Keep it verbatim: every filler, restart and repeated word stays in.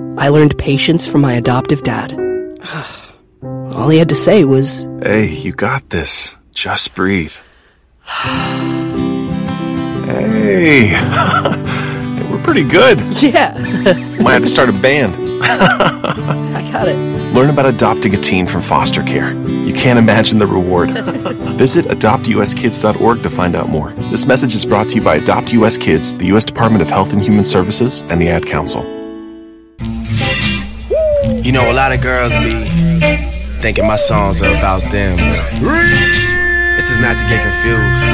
I learned patience from my adoptive dad. All he had to say was, "Hey, you got this. Just breathe." Hey, we're pretty good. Yeah. Might have to start a band. I got it. Learn about adopting a teen from foster care. You can't imagine the reward. Visit adopt u s kids dot org to find out more. This message is brought to you by Adopt U S Kids, the U S Department of Health and Human Services, and the Ad Council. You know, a lot of girls be thinking my songs are about them. This is not to get confused.